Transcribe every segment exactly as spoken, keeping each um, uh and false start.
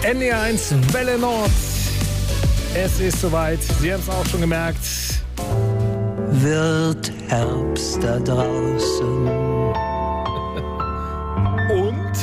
N D R eins Welle Nord. Es ist soweit. Sie haben es auch schon gemerkt. Wird Herbst da draußen. Und?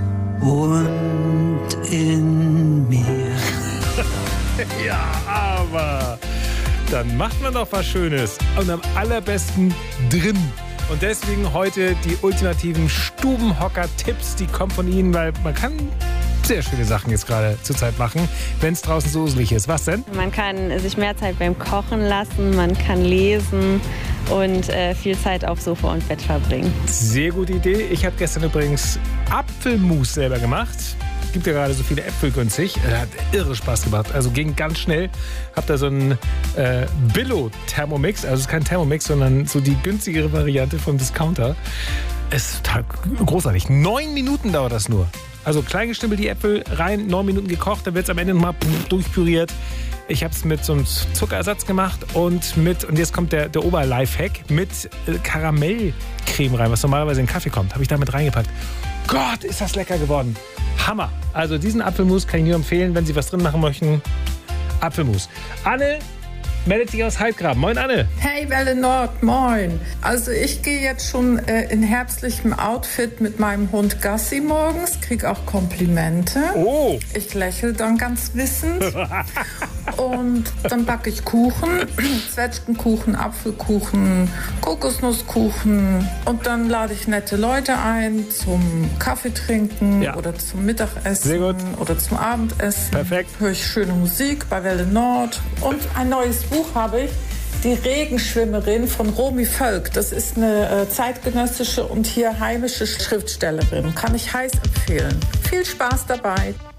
Und in mir. Ja, aber dann macht man doch was Schönes. Und am allerbesten drin. Und deswegen heute die ultimativen Stubenhocker-Tipps, die kommen von Ihnen, weil man kann sehr schöne Sachen jetzt gerade zur Zeit machen, wenn es draußen so uselig ist. Was denn? Man kann sich mehr Zeit beim Kochen lassen, man kann lesen und äh, viel Zeit auf Sofa und Bett verbringen. Sehr gute Idee. Ich habe gestern übrigens Apfelmus selber gemacht. Es gibt ja gerade so viele Äpfel günstig. Hat irre Spaß gemacht. Also ging ganz schnell. Hab da so einen äh, Billo-Thermomix. Also es ist kein Thermomix, sondern so die günstigere Variante vom Discounter. Es ist total großartig. Neun Minuten dauert das nur. Also klein gestimmelt die Äpfel rein, neun Minuten gekocht, dann wird es am Ende nochmal durchpüriert. Ich habe es mit so einem Zuckerersatz gemacht und mit, und jetzt kommt der, der Ober-Lifehack, mit äh, Karamellcreme rein, was normalerweise in Kaffee kommt. Habe ich damit reingepackt. Gott, ist das lecker geworden. Hammer. Also diesen Apfelmus kann ich nur empfehlen, wenn Sie was drin machen möchten. Apfelmus. Anne meldet sich aus Heidgraben. Moin, Anne. Hey, Welle Nord, moin. Also ich gehe jetzt schon äh, in herbstlichem Outfit mit meinem Hund Gassi morgens, kriege auch Komplimente. Oh. Ich lächle dann ganz wissend. Und dann backe ich Kuchen, Zwetschgenkuchen, Apfelkuchen, Kokosnusskuchen. Und dann lade ich nette Leute ein zum Kaffee trinken, ja, oder zum Mittagessen. Sehr gut. Oder zum Abendessen. Perfekt. Höre ich schöne Musik bei Welle Nord. Und ein neues Buch habe ich, Die Regenschwimmerin von Romy Völk. Das ist eine äh, zeitgenössische und hier heimische Schriftstellerin. Kann ich heiß empfehlen. Viel Spaß dabei.